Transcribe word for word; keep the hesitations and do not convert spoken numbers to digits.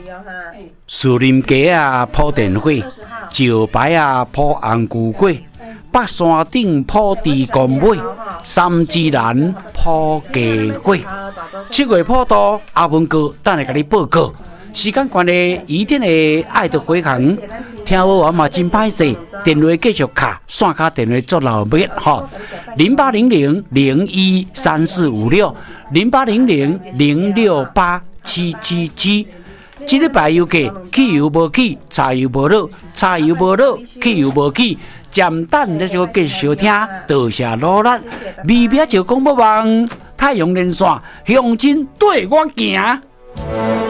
树林街啊铺电火，石牌啊铺红菇粿，北山顶铺地公尾，三芝兰铺鸡火。七月普渡，阿文哥等下甲你报告。时间关系，一点的爱的回航，听无我嘛真歹势，电话继续卡，线卡电话做老灭吼，零八零零零一三四五六，零八零零零六八七七七。这礼拜又给汽油无起，柴油无落，柴油无落，汽油无起，暂等你就继续收听，多谢努力，微表就讲不忘，太阳连线，向前对我行。